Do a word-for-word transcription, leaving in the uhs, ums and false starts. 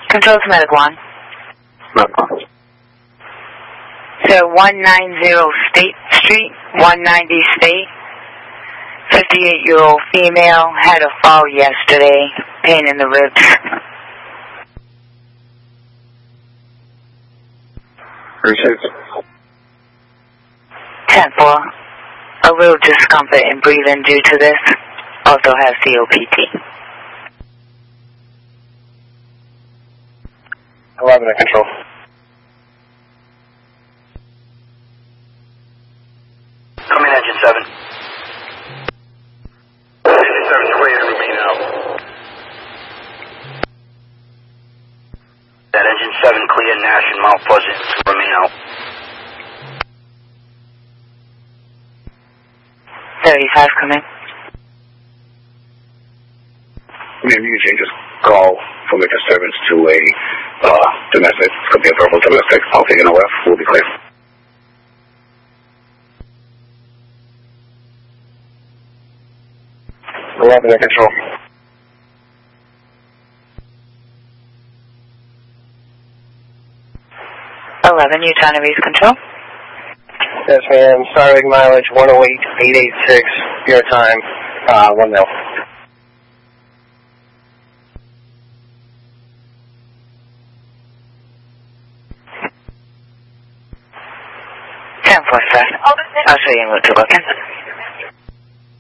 Control to Medic one. Medic one. So one ninety State Street, one ninety State. fifty-eight-year-old female had a fall yesterday, pain in the ribs. Appreciate ten four. A little discomfort in breathing due to this. Also has C O P T. eleven at control. Come in, engine seven. Engine seven, clear to remain out. That engine seven clear, Nash and Mount Pleasant to remain out. thirty-five, come in. Ma'am, you can change this call from a disturbance to a uh, domestic. It's going to be a verbal domestic. I'll take an O F. We'll be clear. eleven at control. eleven, Utah Reese control. Yes, ma'am. Starting mileage one oh eight eight eighty-six. Your time, uh, one mil. ten four, sir. I'll show you in route to booking.